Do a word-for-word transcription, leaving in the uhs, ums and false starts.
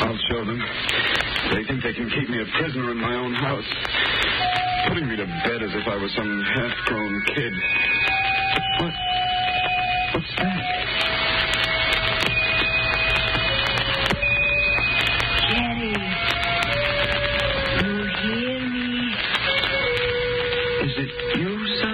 I'll show them. They think they can keep me a prisoner in my own house, putting me to bed as if I was some half-grown kid. What? What's that? Jerry, you hear me? Is it you, son?